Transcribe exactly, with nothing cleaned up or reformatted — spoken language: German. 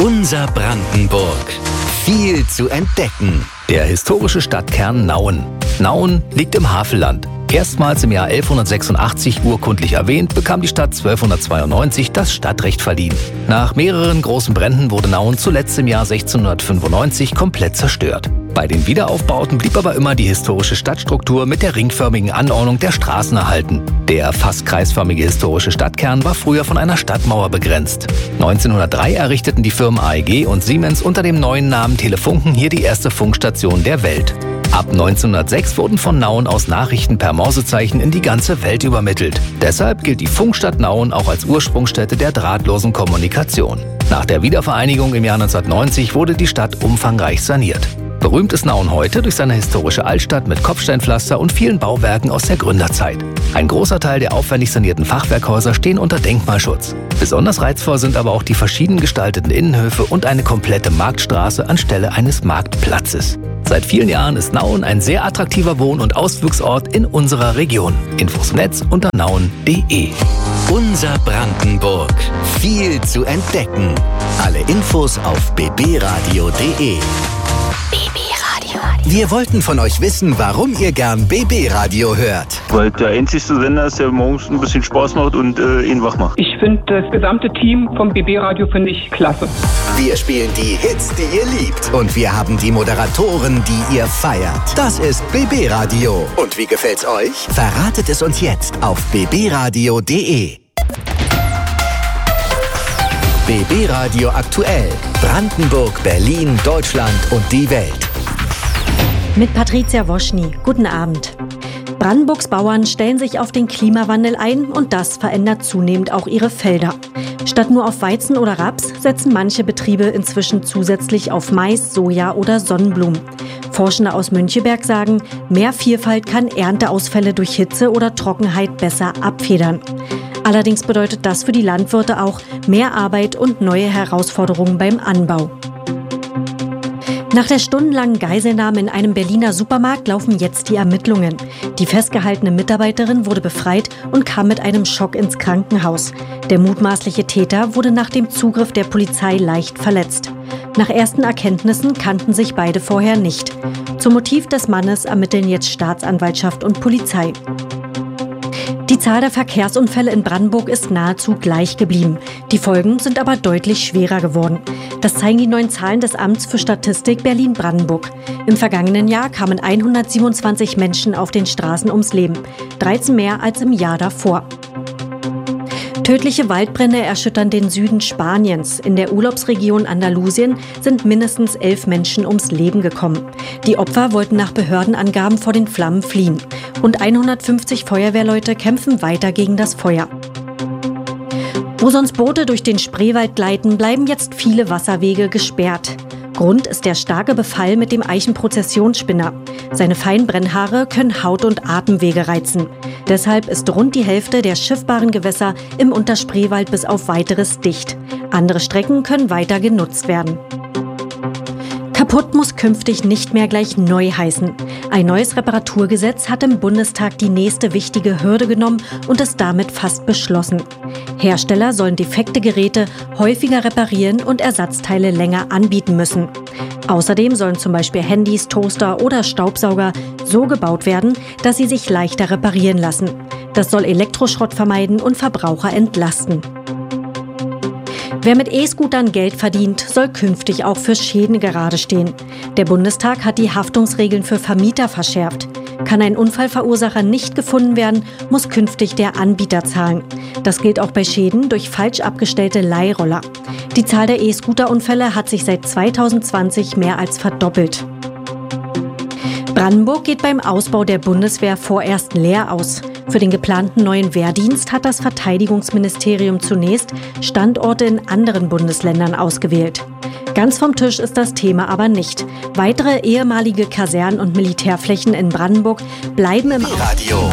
Unser Brandenburg. Viel zu entdecken. Der historische Stadtkern Nauen. Nauen liegt im Havelland. Erstmals im Jahr elfhundertsechsundachtzig urkundlich erwähnt, bekam die Stadt zwölfhundertzweiundneunzig das Stadtrecht verliehen. Nach mehreren großen Bränden wurde Nauen zuletzt im Jahr sechzehnhundertfünfundneunzig komplett zerstört. Bei den Wiederaufbauten blieb aber immer die historische Stadtstruktur mit der ringförmigen Anordnung der Straßen erhalten. Der fast kreisförmige historische Stadtkern war früher von einer Stadtmauer begrenzt. neunzehnhundertdrei errichteten die Firmen A E G und Siemens unter dem neuen Namen Telefunken hier die erste Funkstation der Welt. Ab neunzehnhundertsechs wurden von Nauen aus Nachrichten per Morsezeichen in die ganze Welt übermittelt. Deshalb gilt die Funkstadt Nauen auch als Ursprungsstätte der drahtlosen Kommunikation. Nach der Wiedervereinigung im Jahr neunzehnhundertneunzig wurde die Stadt umfangreich saniert. Berühmt ist Nauen heute durch seine historische Altstadt mit Kopfsteinpflaster und vielen Bauwerken aus der Gründerzeit. Ein großer Teil der aufwendig sanierten Fachwerkhäuser stehen unter Denkmalschutz. Besonders reizvoll sind aber auch die verschieden gestalteten Innenhöfe und eine komplette Marktstraße anstelle eines Marktplatzes. Seit vielen Jahren ist Nauen ein sehr attraktiver Wohn- und Ausflugsort in unserer Region. Infos im Netz unter nauen punkt de. Unser Brandenburg. Viel zu entdecken. Alle Infos auf b b radio punkt de. Wir wollten von euch wissen, warum ihr gern B B Radio hört. Weil der einzigste Sender ist, der morgens ein bisschen Spaß macht und äh, ihn wach macht. Ich finde das gesamte Team vom B B Radio finde ich klasse. Wir spielen die Hits, die ihr liebt. Und wir haben die Moderatoren, die ihr feiert. Das ist B B Radio. Und wie gefällt's euch? Verratet es uns jetzt auf b b radio punkt de. B B Radio aktuell. Brandenburg, Berlin, Deutschland und die Welt. Mit Patricia Woschny. Guten Abend. Brandenburgs Bauern stellen sich auf den Klimawandel ein und das verändert zunehmend auch ihre Felder. Statt nur auf Weizen oder Raps setzen manche Betriebe inzwischen zusätzlich auf Mais, Soja oder Sonnenblumen. Forschende aus Möncheberg sagen, mehr Vielfalt kann Ernteausfälle durch Hitze oder Trockenheit besser abfedern. Allerdings bedeutet das für die Landwirte auch mehr Arbeit und neue Herausforderungen beim Anbau. Nach der stundenlangen Geiselnahme in einem Berliner Supermarkt laufen jetzt die Ermittlungen. Die festgehaltene Mitarbeiterin wurde befreit und kam mit einem Schock ins Krankenhaus. Der mutmaßliche Täter wurde nach dem Zugriff der Polizei leicht verletzt. Nach ersten Erkenntnissen kannten sich beide vorher nicht. Zum Motiv des Mannes ermitteln jetzt Staatsanwaltschaft und Polizei. Die Zahl der Verkehrsunfälle in Brandenburg ist nahezu gleich geblieben. Die Folgen sind aber deutlich schwerer geworden. Das zeigen die neuen Zahlen des Amts für Statistik Berlin-Brandenburg. Im vergangenen Jahr kamen hundertsiebenundzwanzig Menschen auf den Straßen ums Leben, dreizehn mehr als im Jahr davor. Tödliche Waldbrände erschüttern den Süden Spaniens. In der Urlaubsregion Andalusien sind mindestens elf Menschen ums Leben gekommen. Die Opfer wollten nach Behördenangaben vor den Flammen fliehen. Rund hundertfünfzig Feuerwehrleute kämpfen weiter gegen das Feuer. Wo sonst Boote durch den Spreewald gleiten, bleiben jetzt viele Wasserwege gesperrt. Grund ist der starke Befall mit dem Eichenprozessionsspinner. Seine feinen Brennhaare können Haut- und Atemwege reizen. Deshalb ist rund die Hälfte der schiffbaren Gewässer im Unterspreewald bis auf Weiteres dicht. Andere Strecken können weiter genutzt werden. Kaputt muss künftig nicht mehr gleich neu heißen. Ein neues Reparaturgesetz hat im Bundestag die nächste wichtige Hürde genommen und ist damit fast beschlossen. Hersteller sollen defekte Geräte häufiger reparieren und Ersatzteile länger anbieten müssen. Außerdem sollen zum Beispiel Handys, Toaster oder Staubsauger so gebaut werden, dass sie sich leichter reparieren lassen. Das soll Elektroschrott vermeiden und Verbraucher entlasten. Wer mit E-Scootern Geld verdient, soll künftig auch für Schäden gerade stehen. Der Bundestag hat die Haftungsregeln für Vermieter verschärft. Kann ein Unfallverursacher nicht gefunden werden, muss künftig der Anbieter zahlen. Das gilt auch bei Schäden durch falsch abgestellte Leihroller. Die Zahl der E-Scooter-Unfälle hat sich seit zweitausendzwanzig mehr als verdoppelt. Brandenburg geht beim Ausbau der Bundeswehr vorerst leer aus. Für den geplanten neuen Wehrdienst hat das Verteidigungsministerium zunächst Standorte in anderen Bundesländern ausgewählt. Ganz vom Tisch ist das Thema aber nicht. Weitere ehemalige Kasernen und Militärflächen in Brandenburg bleiben im Radio.